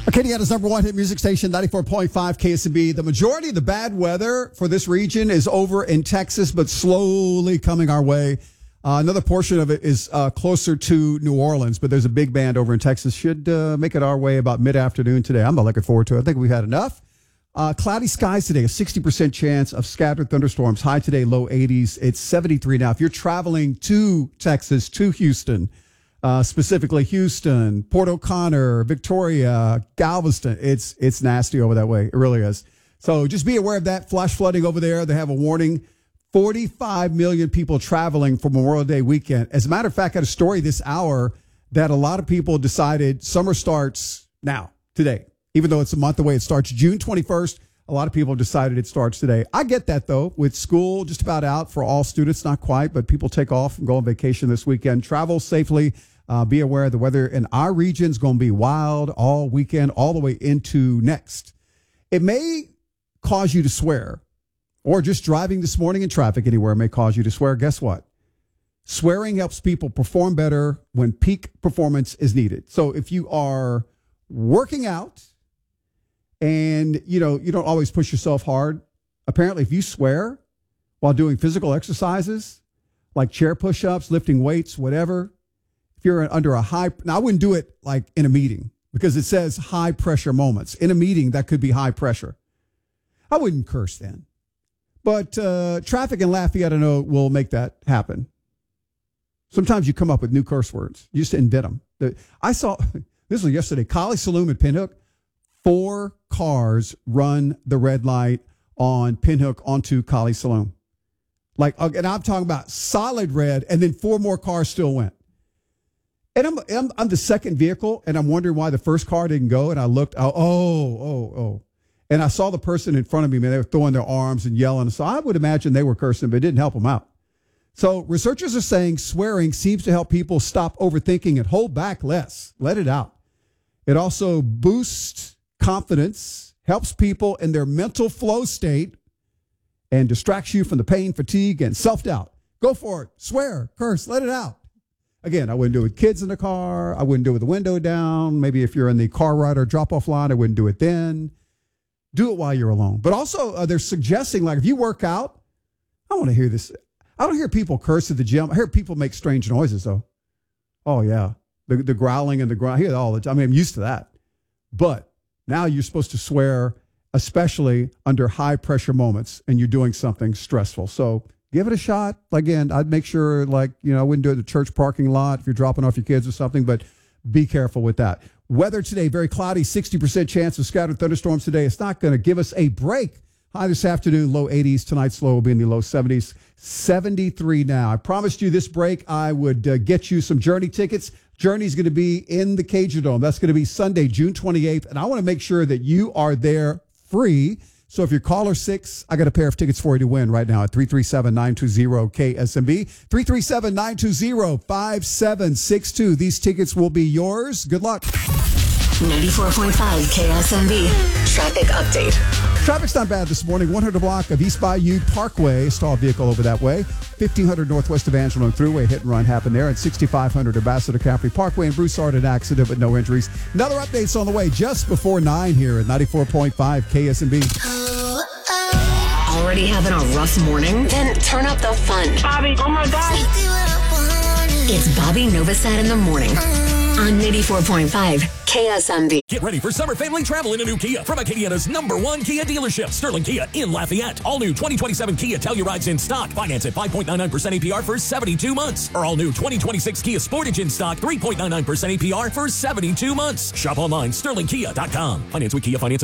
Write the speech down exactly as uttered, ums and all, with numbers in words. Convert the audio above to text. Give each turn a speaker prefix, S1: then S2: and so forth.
S1: Acadiana's number one hit music station, ninety-four point five K S M B. The majority of the bad weather for this region is over in Texas, but slowly coming our way. Uh, another portion of it is uh, closer to New Orleans, but there's a big band over in Texas. Should uh, make it our way about mid-afternoon today. I'm not looking forward to it. I think we've had enough. Uh, cloudy skies today, a sixty percent chance of scattered thunderstorms. High today, low eighties. It's seventy-three now. If you're traveling to Texas, to Houston, uh, specifically Houston, Port O'Connor, Victoria, Galveston, it's it's nasty over that way. It really is. So just be aware of that. Flash flooding over there. They have a warning. forty-five million people traveling for Memorial Day weekend. As a matter of fact, I had a story this hour that a lot of people decided summer starts now, today. Even though it's a month away, it starts June twenty-first. A lot of people decided it starts today. I get that, though, with school just about out for all students, not quite, but people take off and go on vacation this weekend. Travel safely. Uh, be aware the weather in our region is going to be wild all weekend, all the way into next. It may cause you to swear, or just driving this morning in traffic anywhere may cause you to swear. Guess what? Swearing helps people perform better when peak performance is needed. So if you are working out, and, you know, you don't always push yourself hard. Apparently, if you swear while doing physical exercises, like chair push-ups, lifting weights, whatever, if you're under a high, now I wouldn't do it like in a meeting because it says high pressure moments. In a meeting, that could be high pressure. I wouldn't curse then. But uh, traffic in Lafayette, I know, will make that happen. Sometimes you come up with new curse words. You just invent them. The, I saw, this was yesterday, Collie Saloon at Pinhook. Four cars run the red light on Pinhook onto Collie Saloon. Like, and I'm talking about solid red, and then four more cars still went. And I'm, I'm, I'm the second vehicle, and I'm wondering why the first car didn't go. And I looked, oh, oh, oh, oh. And I saw the person in front of me, man, they were throwing their arms and yelling. So I would imagine they were cursing, but it didn't help them out. So researchers are saying swearing seems to help people stop overthinking and hold back less. Let it out. It also boosts confidence, helps people in their mental flow state, and distracts you from the pain, fatigue, and self-doubt. Go for it. Swear, curse, let it out. Again, I wouldn't do it with kids in the car. I wouldn't do it with the window down. Maybe if you're in the car ride or drop-off line, I wouldn't do it then. Do it while you're alone. But also, uh, they're suggesting, like, if you work out, I want to hear this. I don't hear people curse at the gym. I hear people make strange noises, though. Oh, yeah. The, the growling and the growl. I hear it all the time. I mean, I'm used to that. But now you're supposed to swear, especially under high-pressure moments, and you're doing something stressful. So give it a shot. Again, I'd make sure, like, you know, I wouldn't do it in the church parking lot if you're dropping off your kids or something, but be careful with that. Weather today, very cloudy, sixty percent chance of scattered thunderstorms today. It's not going to give us a break. High this afternoon, low eighties. Tonight's low will be in the low seventies. seventy-three now. I promised you this break I would uh, get you some Journey tickets. Journey's going to be in the Cajun Dome. That's going to be Sunday, June twenty-eighth. And I want to make sure that you are there free. So if you're caller six, I got a pair of tickets for you to win right now at three three seven, nine two zero, K S M B. three three seven, nine two zero, five seven six two. These tickets will be yours. Good luck.
S2: ninety-four point five K S M B. Traffic update.
S1: Traffic's not bad this morning. one hundred block of East Bayou Parkway. Stalled vehicle over that way. fifteen hundred northwest of Angelino Thruway. Hit and run happened there. And sixty-five hundred Ambassador Caffrey Parkway. And Broussard, an accident, but no injuries. Another update's on the way just before nine here at ninety-four point five K S M B.
S2: Already having a rough morning? Then turn up the fun.
S3: Bobby, oh my God.
S2: It's Bobby Novosad in the morning on ninety-four point five K S M B.
S4: Get ready for summer family travel in a new Kia from Acadiana's number one Kia dealership, Sterling Kia in Lafayette. All new twenty twenty-seven Kia Telluride's in stock. Finance at five point nine nine percent A P R for seventy-two months. Or all new twenty twenty-six Kia Sportage in stock, three point nine nine percent A P R for seventy-two months. Shop online, sterling kia dot com. Finance with Kia Finance.